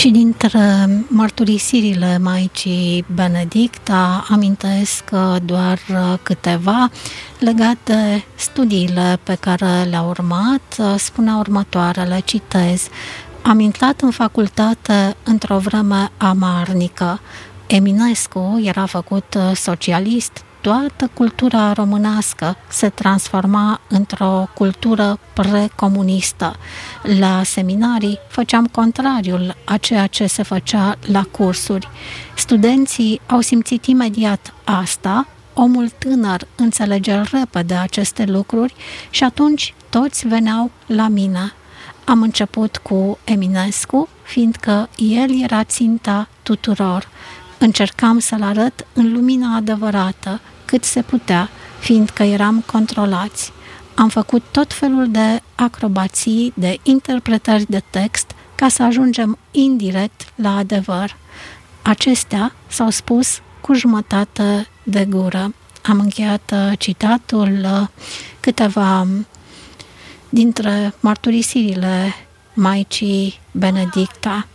Și dintre mărturisirile Maicii Benedicta amintesc doar câteva legate de studiile pe care le-a urmat. Spunea următoarele, citez: "Am intrat în facultate într-o vreme amarnică. Eminescu era făcut socialist, toată cultura românească se transforma într-o cultură precomunistă. La seminarii făceam contrariul a ceea ce se făcea la cursuri. Studenții au simțit imediat asta, omul tânăr înțelege repede aceste lucruri și atunci toți veneau la mine. Am început cu Eminescu, fiindcă el era ținta tuturor. Încercam să-l arăt în lumina adevărată, cât se putea, fiindcă eram controlați. Am făcut tot felul de acrobații, de interpretări de text, ca să ajungem indirect la adevăr. Acestea s-au spus cu jumătate de gură." Am încheiat citatul, câteva dintre mărturisirile Maicii Benedicta.